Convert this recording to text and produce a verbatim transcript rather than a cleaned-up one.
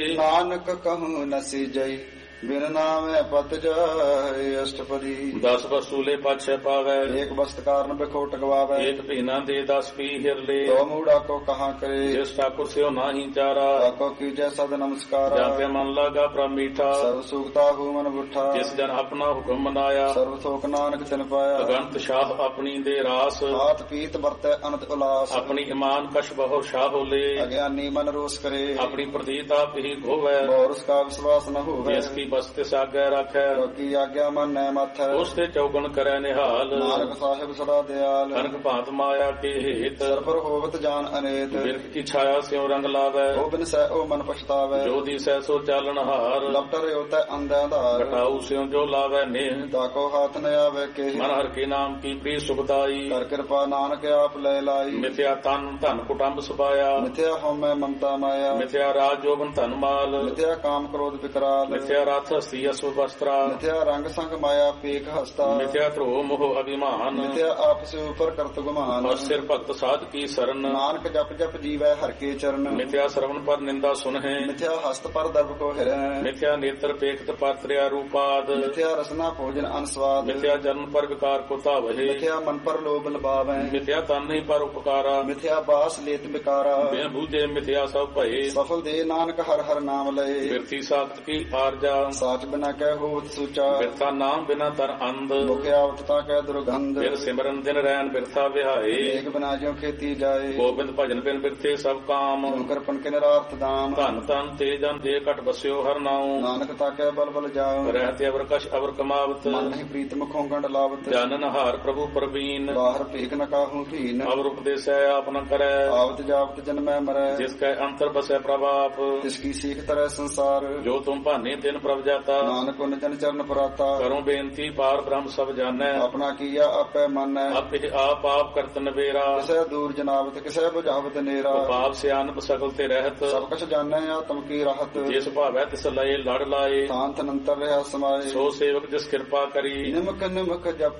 ਨਾਨਕ ਕਹੂੰ ਨਸੀ ਜਈ ਬਿਨ ਨਾਮੈ ਪਤ ਜਾਏ ਅਸ਼ਟਪਦੀ। ਦਸ ਵਸੂਲੇ ਪਾਛੈ ਪਾਵੈ ਏਕ ਬਸਤ ਕਾਰਨ ਬਿਖੋਟ ਗਵਾਵੈ। ਏਕ ਭੀਨਾ ਦੇ ਦਸ ਪੀ ਹਿਰਲੇ ਤੋ ਮੂੜਾ ਕੋ ਕਹਾਂ ਕਰੇ ਜਿਸ ਠਾਕੁਰ ਸਿਓ ਨਾਹੀ ਚਾਰਾ। ਤਾਕੋ ਕੀਜੈ ਸਦ ਨਮਸਕਾਰਾ ਜਾਪੇ ਮਨ ਲਾਗਾ ਪ੍ਰਭ ਮੀਠਾ ਸਰਬ ਸੁਖਤਾ ਹੂ ਮਨ ਬੁੱਠਾ। ਜਿਸ ਜਨ ਆਪਣਾ ਹੁਕਮ ਮਨਾਇਆ ਸਰਬ ਥੋਕ ਨਾਨਕ ਤਿਨ ਪਾਇਆ। ਅਗੰਤ ਸ਼ਾਹ ਆਪਣੀ ਦੇ ਰਾਸ ਹਾਥ ਪੀਤ ਵਰਤੈ ਅਨੰਤ ਉਲਾਸ। ਆਪਣੀ ਇਮਾਨ ਕਸ਼ ਬਹੁ ਸ਼ਾਹ ਹੋਲੇ ਅਗਿਆਨੀ ਮਨ ਰੋਸ ਕਰੇ ਆਪਣੀ ਪ੍ਰਤੀਤ ਆਪ ਹੀ ਗੋਵੈ। ਬੋਰਸ ਕਾ ਵਿਸ਼ਵਾਸ ਨ ਹੋਵੇ ਜਿਸ ਕੀ ਬਸਤਿ ਸਾਗੈ ਰੱਖੈ ਕੀ ਆਗਿਆ ਮਨ ਨੈ ਮਥੈ। ਉਸ ਤੇ ਚੌਗਣ ਕਰੈ ਨਿਹਾਲ ਨਾਨਕ ਸਾਹਿਬ ਸਦਾ ਦਿਆਲ। ਅਨਕ ਭਾਂਤ ਮਾਇਆ ਕੇ ਹੇਤ ਸਰਪਰ ਹੋਵਤ ਜਾਨ ਅਨੇਤ। ਬਿਰਖ ਕੀ ਛਾਇਆ ਸਿਉ ਰੰਗ ਲਾਵੈ ਉਹ ਬਿਨ ਸਹਿ ਉਹ ਮਨ ਪਛਤਾਵੈ। ਜੋ ਦੀ ਸਹਿ ਸੋ ਚਾਲਨ ਹਾਰ ਲਪਟਰ ਉਤੈ ਅੰਧਿਆਂ ਧਾਰ। ਘਟਾਉ ਸਿਉ ਜੋ ਲਾਵੈ ਨੇਹ ਤਾਕੋ ਹਾਥ ਨ ਆਵੇ ਕੇ। ਮਨ ਹਰ ਕੇ ਨਾਮ ਕੀ ਪ੍ਰੀ ਸੁਖਦਾਈ ਕਰ ਕਿਰਪਾ ਨਾਨਕ ਆਪ ਲੈ ਲਾਈ। ਮਿਥਿਆ ਤਨ ਧਨ ਕੁਟੰਬ ਸੁਭਾਇਆ ਮਿਥਿਆ ਹਉਮੈ ਮਮਤਾ ਮਾਇਆ। ਮਿਥਿਆ ਰਾਜ ਜੋਬਨ ਧਨ ਮਾਲ ਮਿਥਿਆ ਕਾਮ ਕ੍ਰੋਧ ਵਿਕਰਾਲ। ਮਿਥਿਆ ਰਥ ਹਸਤੀ ਅਸੁ ਵਸਤਰਾ ਮਿਥਿਆ ਰੰਗ ਸੰਗ ਮਾਇਆ ਪੇਖ ਹਸਤਾ। ਮਿਥਿਆ ਧਰੋ ਮੋਹ ਅਭਿਮਾਨ ਮਿਥਿਆ ਆਪਸ ਉਪਰ ਕਰਤ ਗੁਮਾਨ। ਔਰ ਸਿਰ ਭਗਤ ਸਾਧ ਕੀ ਸਰਨ ਨਾਨਕ ਜਪ ਜਪ ਜੀਵੈ ਹਰ ਕੇ ਚਰਨ। ਮਿਥਿਆ ਸਰਵਨ ਪਰ ਨਿੰਦਾ ਸੁਨਹਿ ਮਿਥਿਆ ਹਸਤ ਪਰ ਦਰਬ ਕੋ ਹਿਰੈ। ਮਿਥਿਆ ਨੇਤਰ ਪੇਖਤ ਪਰ ਤ੍ਰਿਆ ਰੂਪਾਦ ਮਿਥਿਆ ਰਸਨਾ ਭੋਜਨ ਅਨਸਵਾਦ। ਮਿਥਿਆ ਜਨਮ ਪਰ ਵਿਕਾਰ ਕੋ ਧਾਵਹਿ ਮਿਥਿਆ ਮਨ ਪਰ ਲੋਭ ਲਬਾਵੈ। ਮਿਥਿਆ ਤਨ ਨਹੀਂ ਪਰ ਉਪਕਾਰਾ ਮਿਥਿਆ ਬਾਸ ਲੇਤ ਬਿਕਾਰਾ। ਬਿਨ ਬੂਝੇ ਮਿਥਿਆ ਸਭ ਭਏ ਸਫਲ ਦੇ ਨਾਨਕ ਹਰ ਹਰ ਨਾਮ ਲਏ। ਬਿਰਥੀ ਸਾਖਤ ਕੀ ਆਰਜਾ ਸਾਚ ਬਿਨਾ ਕਹਿ ਹੋਵਤ ਸੂਚਾ। ਬਿਰਥਾ ਨਾਮ ਬਿਨਾ ਤਰ ਅੰਧ ਮੁਖਿਆ ਉਠਤਾ ਕਹਿ ਦੁਰਗੰਧ। ਬਿਰ ਸਿਮਰਨ ਦਿਨ ਰੈਨ ਬਿਰਥਾ ਵਿਹਾਏ ਏਕ ਬਿਨਾ ਜਿਉ ਖੇਤੀ ਜਾਏ। ਗੋਬਿੰਦ ਭਜਨ ਬਿਨ ਬਿਰਥੇ ਸਭ ਕਾਮ ਕਿਰਪਨ ਕੇ ਨਿਰਾਰਥ ਦਾਮ। ਧਨ ਤਨ ਤੇ ਜਨ ਦੇ ਘਟ ਬਸਿਓ ਹਰ ਨਾਉ ਨਾਨਕ ਤਾਕੈ ਬਲ ਬਲ ਜਾਉ। ਰਹਿਤੇ ਅਵਰ ਕਛ ਅਵਰ ਕਮਾਵਤ ਮਨ ਨਹੀਂ ਪ੍ਰੀਤ ਮੁਖੋਂ ਗੰਢ ਲਾਵਤ। ਜਾਨਨ ਹਾਰ ਪ੍ਰਭੂ ਪ੍ਰਵੀਨ ਬਾਹਰ ਭੇਖ ਨ ਕਾਹੂ ਭੀਨ। ਅਵਰ ਉਪਦੇਸੈ ਆਪ ਨ ਕਰੈ ਆਵਤ ਜਾਵਤ ਜਨਮੈ ਮਰੈ। ਜਿਸ ਕੈ ਅੰਤਰ ਬਸੈ ਪ੍ਰਭ ਆਪ ਤਿਸ ਕੀ ਸੀਖ ਤਰੈ ਸੰਸਾਰ। ਜੋ ਤੁਮ ਭਾਨੇ ਤਿਨ ਪ੍ਰਭ ਜਾਤਾ ਨਾਨਕ ਉਨ ਜਨ ਚਰਨ ਪਰਾਤਾ। ਕਰੋ ਬੇਨਤੀ ਪਾਰ ਬ੍ਰਹਮ ਸਭ ਜਾਣੈ ਆਪਣਾ ਕੀਆ ਆਪੈ ਮੰਨੈ। ਆਪੇ ਆਪ ਆਪ ਕਰਤ ਨਵੇਰਾ ਕਿਸੈ ਦੂਰ ਜਨਾਵਤ ਕਿਸੈ ਬੁਝਾਵਤ ਨੇਰਾ। ਪਾਪ ਸਿਆਨਪ ਸਗਲ ਤੇ ਰਹਿਤ ਸਭ ਕੁਛ ਜਾਣੈ ਆਤਮ ਕੀ ਰਾਹਤ। ਜਿਸ ਭਾਵੈ ਤਿਸ ਲਏ ਲੜ ਲਾਏ ਸ਼ਾਂਤ ਅਨੰਤਰ ਰਿਹਾ ਸਮਾਏ। ਸੋ ਸੇਵਕ ਜਿਸ ਕਿਰਪਾ ਕਰੀ ਨਿਮਕ ਨਿਮਕ ਜਪ